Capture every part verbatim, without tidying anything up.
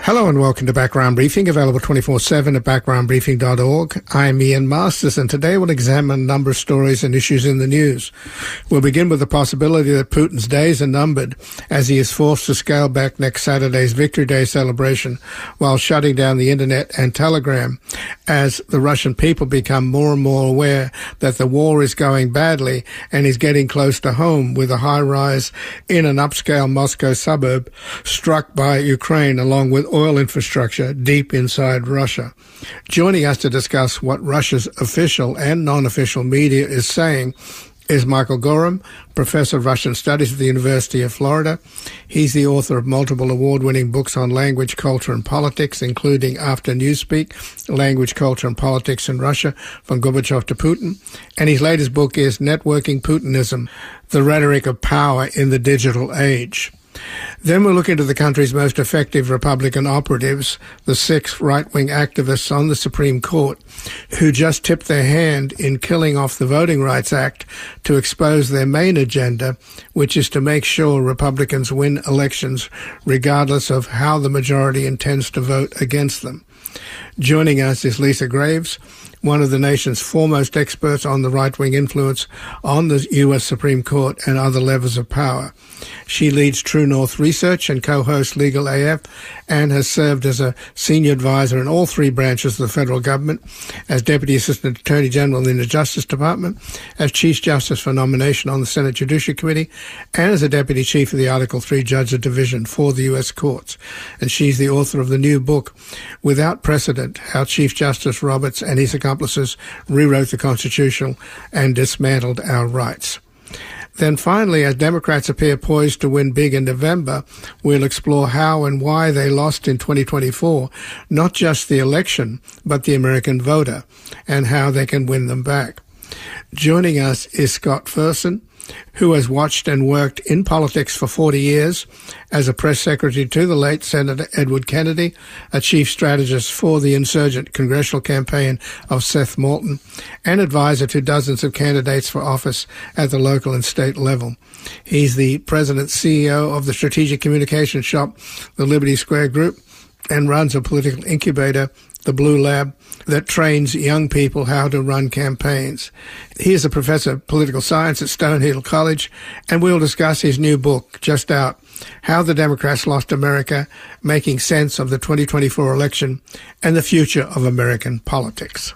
Hello and welcome to Background Briefing, available twenty-four seven at background briefing dot org. I'm Ian Masters, and today we'll examine a number of stories and issues in the news. We'll begin with the possibility that Putin's days are numbered as he is forced to scale back next Saturday's Victory Day celebration while shutting down the internet and telegram as the Russian people become more and more aware that the war is going badly and is getting close to home, with a high rise in an upscale Moscow suburb struck by Ukraine along with oil infrastructure deep inside Russia. Joining us to discuss what Russia's official and non-official media is saying is Michael Gorham, Professor of Russian Studies at the University of Florida. He's the author of multiple award-winning books on language, culture, and politics, including After Newspeak, Language, Culture, and Politics in Russia, From Gorbachev to Putin. And his latest book is Networking Putinism, The Rhetoric of Power in the Digital Age. Then we'll look into the country's most effective Republican operatives, the six right-wing activists on the Supreme Court, who just tipped their hand in killing off the Voting Rights Act to expose their main agenda, which is to make sure Republicans win elections regardless of how the majority intends to vote against them. Joining us is Lisa Graves, one of the nation's foremost experts on the right-wing influence on the U S Supreme Court and other levels of power. She leads True North Research and co-hosts Legal A F and has served as a senior advisor in all three branches of the federal government, as Deputy Assistant Attorney General in the Justice Department, as Chief Justice for Nomination on the Senate Judiciary Committee, and as a Deputy Chief of the Article three Judge Division for the U S Courts. And she's the author of the new book, Without Precedent, How Chief Justice Roberts and His Accomplices Rewrote the Constitution and Dismantled Our Rights. Then finally, as Democrats appear poised to win big in November, we'll explore how and why they lost in twenty twenty-four, not just the election, but the American voter, and how they can win them back. Joining us is Scott Fersen, who has watched and worked in politics for forty years as a press secretary to the late Senator Edward Kennedy, a chief strategist for the insurgent congressional campaign of Seth Moulton, and advisor to dozens of candidates for office at the local and state level. He's the president C E O of the strategic communication shop, the Liberty Square Group, and runs a political incubator, the Blue Lab, that trains young people how to run campaigns. He is a professor of political science at Stonehill College, and we'll discuss his new book, just out, How the Democrats Lost America, Making Sense of the twenty twenty-four Election and the Future of American Politics.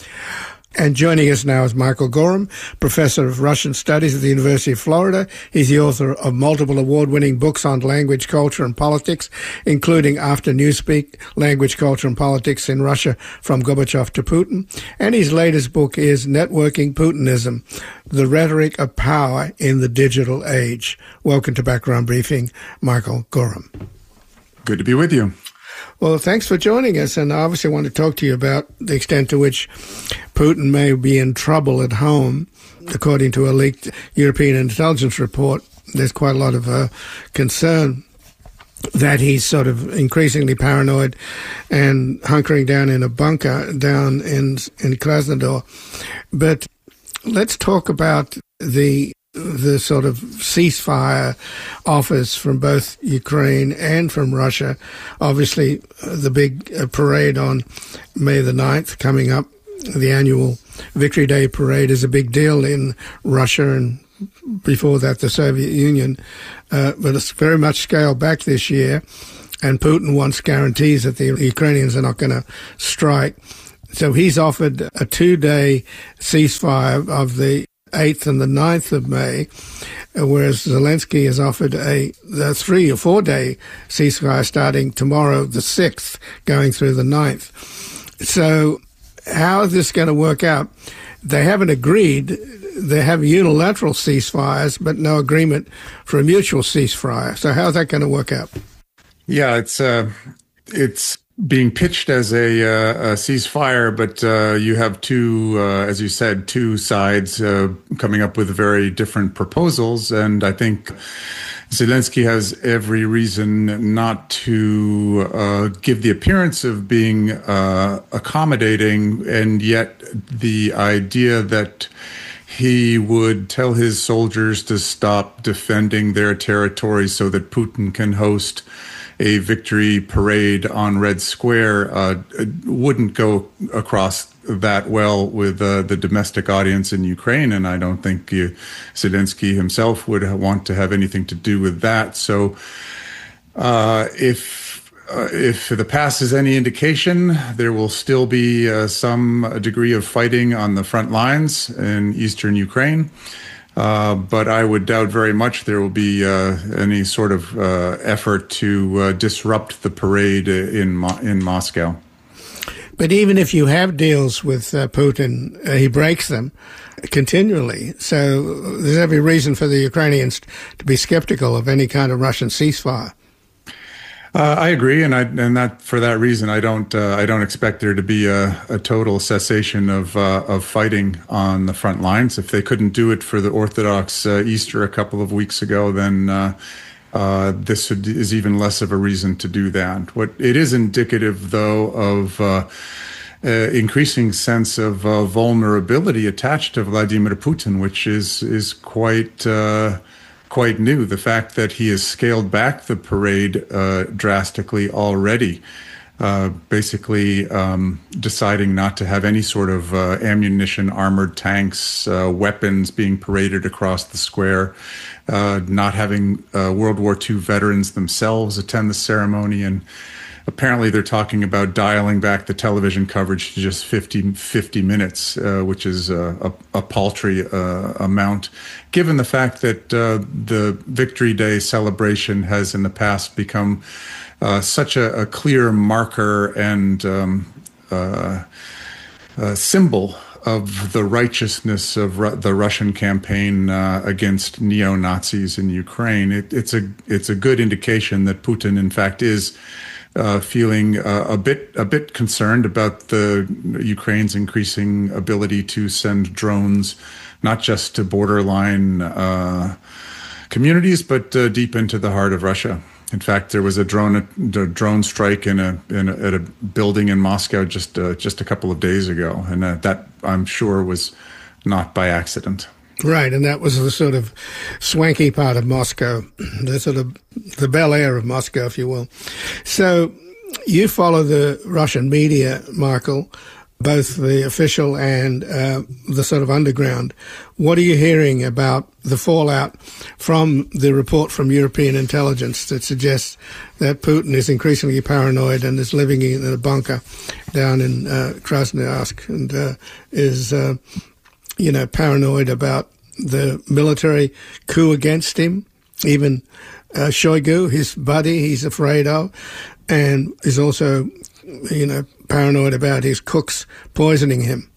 And joining us now is Michael Gorham, Professor of Russian Studies at the University of Florida. He's the author of multiple award-winning books on language, culture, and politics, including After Newspeak, Language, Culture, and Politics in Russia, From Gorbachev to Putin. And his latest book is Networking Putinism, The Rhetoric of Power in the Digital Age. Welcome to Background Briefing, Michael Gorham. Good to be with you. Well, thanks for joining us, and I obviously want to talk to you about the extent to which Putin may be in trouble at home. According to a leaked European intelligence report, there's quite a lot of uh, concern that he's sort of increasingly paranoid and hunkering down in a bunker down in, in Krasnodar. But let's talk about the the sort of ceasefire offers from both Ukraine and from Russia. Obviously, uh, the big uh, parade on May the ninth coming up, the annual Victory Day parade, is a big deal in Russia, and before that the Soviet Union. Uh, but it's very much scaled back this year, and Putin wants guarantees that the Ukrainians are not going to strike. So he's offered a two-day ceasefire of the eighth and the ninth of May, whereas Zelensky has offered a, a three or four day ceasefire starting tomorrow, the sixth, going through the ninth. So how is this going to work out? They haven't agreed. They have unilateral ceasefires, but no agreement for a mutual ceasefire. So how's that going to work out? Yeah, it's uh, it's being pitched as a, uh, a ceasefire, but uh, you have two, uh, as you said, two sides uh, coming up with very different proposals. And I think Zelensky has every reason not to uh, give the appearance of being uh, accommodating, and yet the idea that he would tell his soldiers to stop defending their territory so that Putin can host a victory parade on Red Square uh, wouldn't go across that well with uh, the domestic audience in Ukraine, and I don't think uh, Zelensky himself would want to have anything to do with that. So uh, if uh, if the past is any indication, there will still be uh, some degree of fighting on the front lines in eastern Ukraine. Uh, but I would doubt very much there will be uh, any sort of uh, effort to uh, disrupt the parade in Mo- in Moscow. But even if you have deals with uh, Putin, uh, he breaks them continually. So there's every reason for the Ukrainians to be skeptical of any kind of Russian ceasefire. Uh, I agree, and I and that for that reason, I don't uh, I don't expect there to be a, a total cessation of uh, of fighting on the front lines. If they couldn't do it for the Orthodox uh, Easter a couple of weeks ago, then uh, uh, this would, is even less of a reason to do that. What it is indicative, though, of uh, uh, increasing sense of uh, vulnerability attached to Vladimir Putin, which is is quite. Uh, quite new. The fact that he has scaled back the parade uh, drastically already, uh, basically um, deciding not to have any sort of uh, ammunition, armored tanks, uh, weapons being paraded across the square, uh, not having uh, World War Two veterans themselves attend the ceremony, and apparently they're talking about dialing back the television coverage to just fifty, fifty minutes, uh, which is a, a, a paltry uh, amount, given the fact that uh, the Victory Day celebration has in the past become uh, such a, a clear marker and um, uh, uh, symbol of the righteousness of Ru- the Russian campaign uh, against neo-Nazis in Ukraine. It, it's a it's a good indication that Putin, in fact, is Uh, feeling uh, a bit a bit concerned about the Ukraine's increasing ability to send drones, not just to borderline uh, communities, but uh, deep into the heart of Russia. In fact, there was a drone a drone strike in a, in a at a building in Moscow just uh, just a couple of days ago, and uh, that I'm sure was not by accident. Right, and that was the sort of swanky part of Moscow, the sort of the Bel Air of Moscow, if you will. So you follow the Russian media, Michael, both the official and uh, the sort of underground. What are you hearing about the fallout from the report from European intelligence that suggests that Putin is increasingly paranoid and is living in a bunker down in uh, Krasnoyarsk and uh, is... Uh, you know, paranoid about the military coup against him. Even uh, Shoigu, his buddy, he's afraid of, and is also, you know, paranoid about his cooks poisoning him.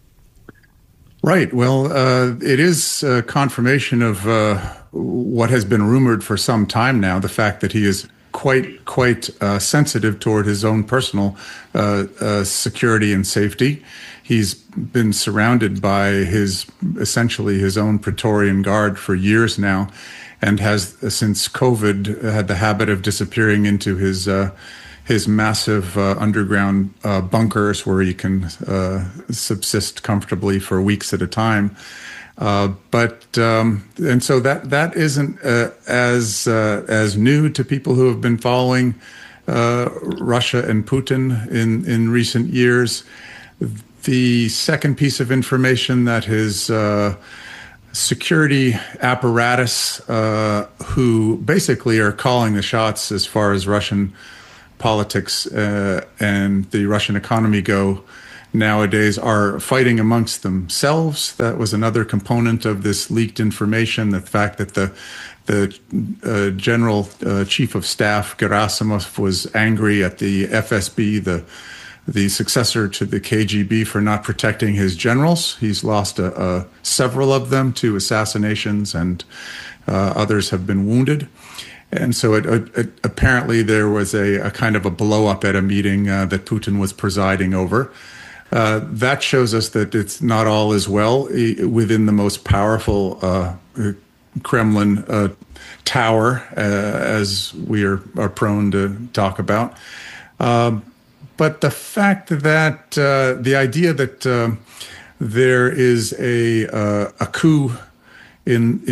Right. Well, uh, it is a confirmation of uh, what has been rumored for some time now, the fact that he is quite, quite uh, sensitive toward his own personal uh, uh, security and safety. He's been surrounded by his, essentially his own Praetorian Guard for years now, and has, since COVID, had the habit of disappearing into his uh, his massive uh, underground uh, bunkers where he can uh, subsist comfortably for weeks at a time. Uh, but um, and so that that isn't uh, as uh, as new to people who have been following uh, Russia and Putin in in recent years. The second piece of information that his uh, security apparatus, uh, who basically are calling the shots as far as Russian politics uh, and the Russian economy go nowadays, are fighting amongst themselves. That was another component of this leaked information, the fact that the the uh, general uh, chief of staff, Gerasimov, was angry at the F S B, the the successor to the K G B, for not protecting his generals. He's lost a, a, several of them to assassinations, and uh, others have been wounded. And so it, it, apparently there was a, a kind of a blow-up at a meeting uh, that Putin was presiding over. Uh, that shows us that it's not all as well within the most powerful uh, Kremlin uh, tower, uh, as we are, are prone to talk about. Um, But the fact that uh, the idea that uh, there is a uh, a coup in in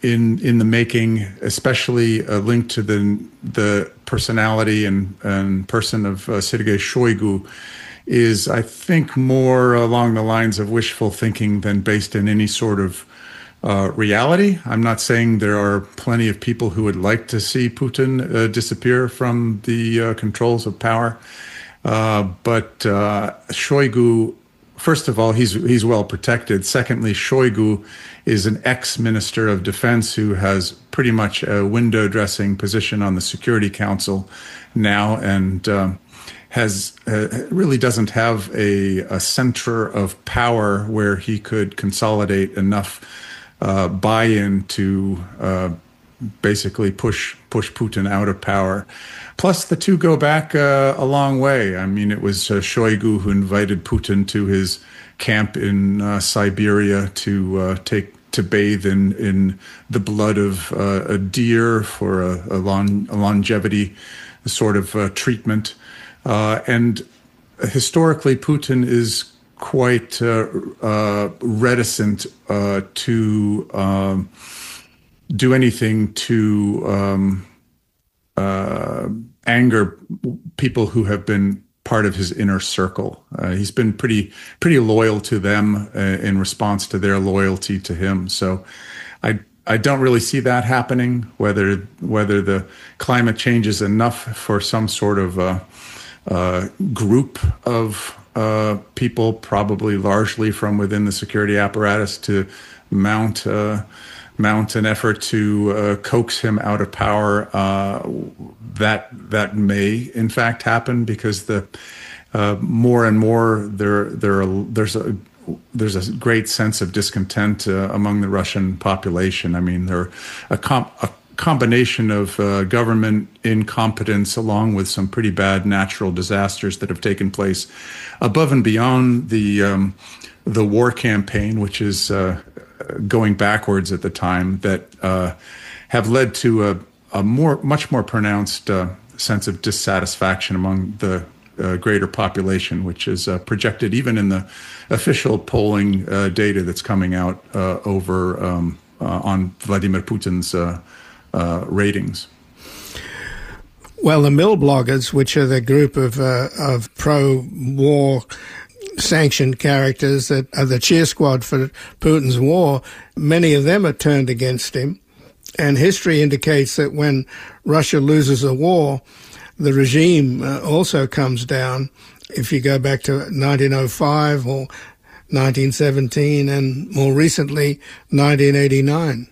in in the making, especially uh, linked to the the personality and, and person of uh, Sergei Shoigu, is, I think, more along the lines of wishful thinking than based in any sort of uh, reality. I'm not saying there are plenty of people who would like to see Putin uh, disappear from the uh, controls of power, uh, but uh, Shoigu, first of all, he's he's well protected. Secondly, Shoigu is an ex-minister of defense who has pretty much a window dressing position on the Security Council now, and um, has uh, really doesn't have a, a center of power where he could consolidate enough uh, buy-in to uh, basically push push Putin out of power. Plus, the two go back uh, a long way. I mean, it was uh, Shoigu who invited Putin to his camp in uh, Siberia to uh, take to bathe in in the blood of uh, a deer for a, a, long, a longevity sort of uh, treatment. Uh, and historically, Putin is quite uh, uh, reticent uh, to um, do anything to um, uh, anger people who have been part of his inner circle. Uh, he's been pretty pretty loyal to them uh, in response to their loyalty to him. So I I don't really see that happening. Whether whether the climate change is enough for some sort of uh, uh, group of uh, people, probably largely from within the security apparatus, to mount uh, mount an effort to uh, coax him out of power. Uh, that that may in fact happen, because the uh, more and more there there are, there's a there's a great sense of discontent uh, among the Russian population. I mean, there are a, com- a combination of uh, government incompetence along with some pretty bad natural disasters that have taken place above and beyond the um, the war campaign, which is uh, going backwards at the time, that uh, have led to a, a more much more pronounced uh, sense of dissatisfaction among the uh, greater population, which is uh, projected even in the official polling uh, data that's coming out uh, over um, uh, on Vladimir Putin's uh, uh, ratings. Well, the Mill bloggers, which are the group of uh, of pro-war sanctioned characters that are the cheer squad for Putin's war, many of them are turned against him. And history indicates that when Russia loses a war, the regime uh, also comes down. If you go back to nineteen oh five or nineteen seventeen and more recently, nineteen eighty-nine.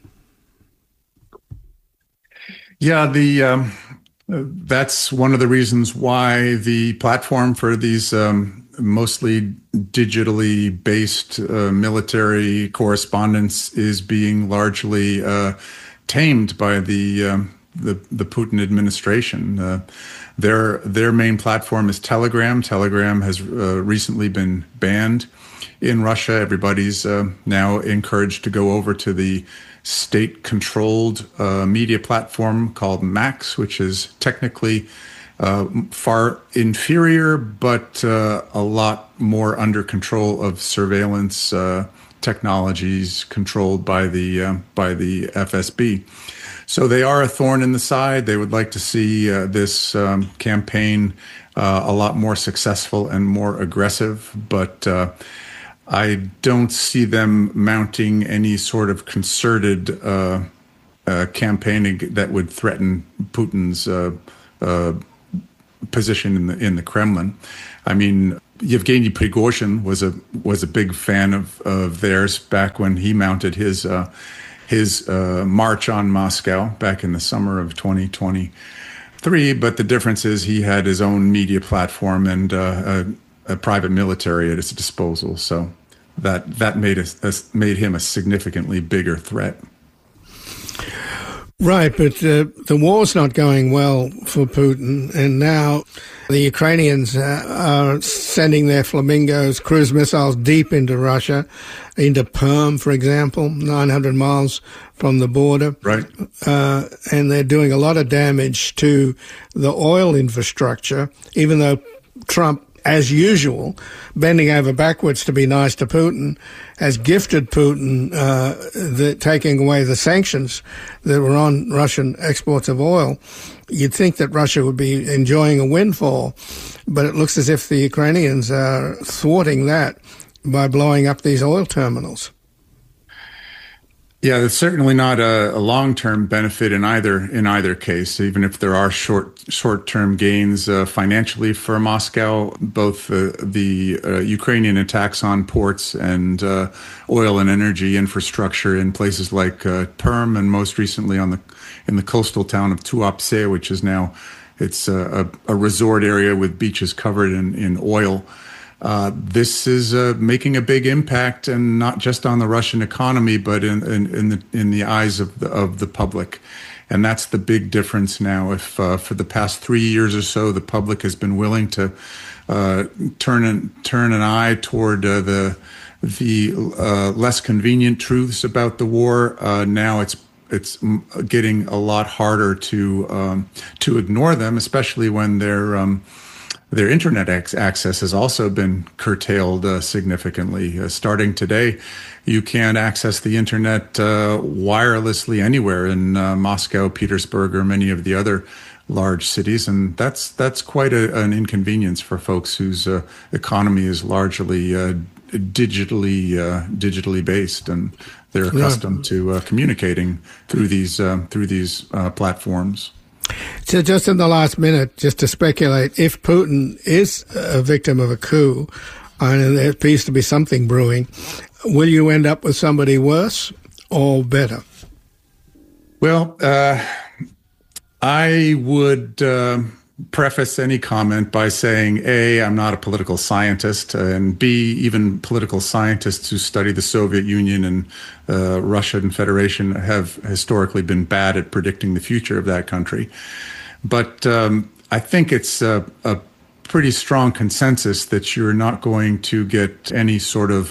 Yeah, the um, that's one of the reasons why the platform for these um, mostly digitally based uh, military correspondence is being largely uh, tamed by the um, the, the Putin administration. Uh, their their main platform is Telegram. Telegram has uh, recently been banned in Russia. Everybody's uh, now encouraged to go over to the state-controlled uh, media platform called Max, which is technically uh, far inferior, but uh, a lot more under control of surveillance uh, technologies controlled by the uh, by the F S B. So they are a thorn in the side. They would like to see uh, this um, campaign uh, a lot more successful and more aggressive, but uh, I don't see them mounting any sort of concerted uh, uh, campaigning that would threaten Putin's uh, uh, position in the in the Kremlin. I mean, Yevgeny Prigozhin was a was a big fan of, of theirs back when he mounted his uh, his uh, march on Moscow back in the summer of twenty twenty-three. But the difference is he had his own media platform and uh, a, a private military at his disposal. So that that made us made him a significantly bigger threat. Right, but uh, the war's not going well for Putin, and now the Ukrainians uh, are sending their Flamingos cruise missiles deep into Russia, into Perm, for example, nine hundred miles from the border. Right. Uh, and they're doing a lot of damage to the oil infrastructure, even though Trump as usual, bending over backwards to be nice to Putin, has gifted Putin uh, the taking away the sanctions that were on Russian exports of oil. You'd think that Russia would be enjoying a windfall, but it looks as if the Ukrainians are thwarting that by blowing up these oil terminals. Yeah, it's certainly not a, a long-term benefit in either in either case. Even if there are short short-term gains uh, financially for Moscow, both uh, the uh, Ukrainian attacks on ports and uh, oil and energy infrastructure in places like uh, Perm, and most recently on the in the coastal town of Tuapse, which is now it's a, a, a resort area with beaches covered in in oil. Uh, this is uh, making a big impact, and not just on the Russian economy, but in, in, in the in the eyes of the of the public, and that's the big difference now. If uh, for the past three years or so, the public has been willing to uh, turn an, turn an eye toward uh, the the uh, less convenient truths about the war, uh, now it's it's getting a lot harder to um, to ignore them, especially when they're. Um, Their internet access has also been curtailed uh, significantly. Uh, starting today, you can't access the internet uh, wirelessly anywhere in uh, Moscow, Petersburg, or many of the other large cities, and that's that's quite a, an inconvenience for folks whose uh, economy is largely uh, digitally uh, digitally based, and they're accustomed yeah. to uh, communicating through these uh, through these uh, platforms. So just in the last minute, just to speculate, if Putin is a victim of a coup, and there appears to be something brewing, will you end up with somebody worse or better? Well, uh, I would uh, preface any comment by saying, A, I'm not a political scientist, and B, even political scientists who study the Soviet Union and uh, Russian Federation have historically been bad at predicting the future of that country. But um, I think it's a, a pretty strong consensus that you're not going to get any sort of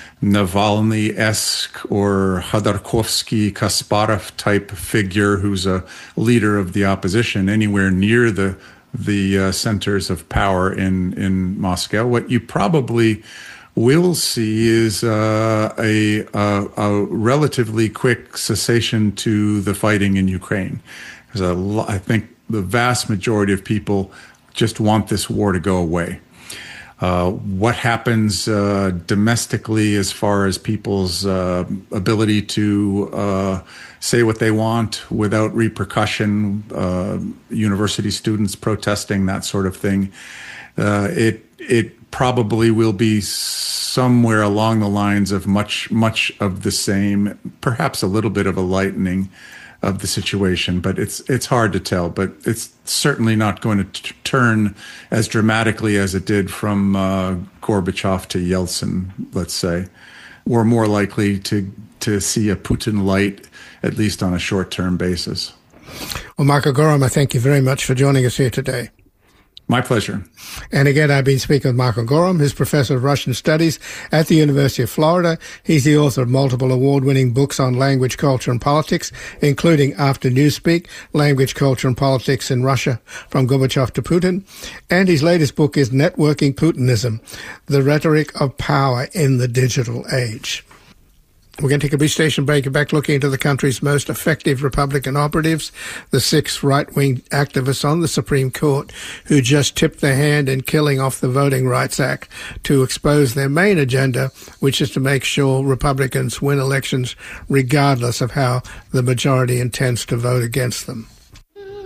Navalny-esque or Khodorkovsky-Kasparov type figure who's a leader of the opposition anywhere near the the uh, centers of power in, in Moscow. What you probably will see is uh, a, a, a relatively quick cessation to the fighting in Ukraine. Because a, I think the vast majority of people just want this war to go away. Uh, what happens uh, domestically as far as people's uh, ability to uh, say what they want without repercussion, uh, university students protesting, that sort of thing, uh, it it probably will be somewhere along the lines of much, much of the same, perhaps a little bit of a lightening of the situation, but it's it's hard to tell. But it's certainly not going to t- turn as dramatically as it did from uh, Gorbachev to Yeltsin, let's say. We're more likely to to see a Putin light, at least on a short-term basis. Well, Marco Gorham, I thank you very much for joining us here today. My pleasure. And again, I've been speaking with Marco Gorham, who's Professor of Russian Studies at the University of Florida. He's the author of multiple award-winning books on language, culture, and politics, including After Newspeak, Language, Culture, and Politics in Russia, from Gorbachev to Putin. And his latest book is Networking Putinism, The Rhetoric of Power in the Digital Age. We're going to take a brief station break and back looking into the country's most effective Republican operatives, the six right-wing activists on the Supreme Court who just tipped their hand in killing off the Voting Rights Act to expose their main agenda, which is to make sure Republicans win elections regardless of how the majority intends to vote against them.